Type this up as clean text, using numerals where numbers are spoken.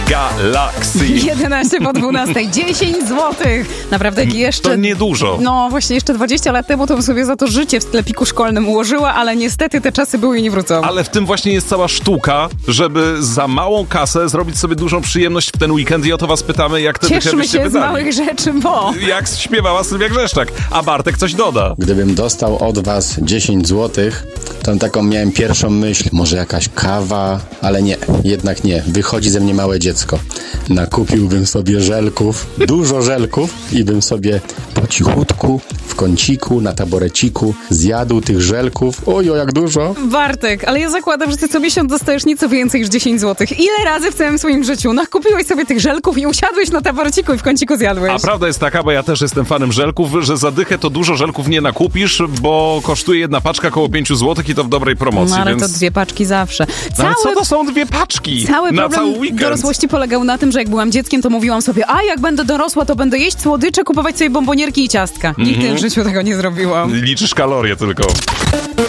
Galaxy. 11 po 12, 10 złotych. Naprawdę jeszcze... To niedużo. No właśnie, jeszcze 20 lat temu to bym sobie za to życie w sklepiku szkolnym ułożyła, ale niestety te czasy były i nie wrócą. Ale w tym właśnie jest cała sztuka, żeby za małą kasę zrobić sobie dużą przyjemność w ten weekend i o to was pytamy, jak te dychę Cieszmy byście się z wydali. małych rzeczy, bo... Jak śpiewała Sylwia Grzeszczak, a Bartek coś doda. Gdybym dostał od was 10 złotych, to taką miałem pierwszą myśl, może jakaś kawa, ale nie, jednak nie. Wychodzi ze mnie małe dziecko. Nakupiłbym sobie żelków, dużo żelków i bym sobie po cichutku, w kąciku, na taboreciku zjadł tych żelków. Ojo, jak dużo. Bartek, ale ja zakładam, że ty co miesiąc dostajesz nieco więcej niż 10 złotych. Ile razy w całym swoim życiu nakupiłeś sobie tych żelków i usiadłeś na taboreciku i w kąciku zjadłeś? A prawda jest taka, bo ja też jestem fanem żelków, że za dychę to dużo żelków nie nakupisz, bo kosztuje jedna paczka około 5 złotych i to w dobrej promocji. No ale więc... to 2 paczki zawsze. Ale co to są 2 paczki? Cały na problem cały weekend? dorosłości polegał na tym, że jak byłam dzieckiem, to mówiłam sobie, a jak będę dorosła, to będę jeść słodycze, kupować sobie bombonierki i ciastka. Nigdy w życiu tego nie zrobiłam. Liczysz kalorie tylko.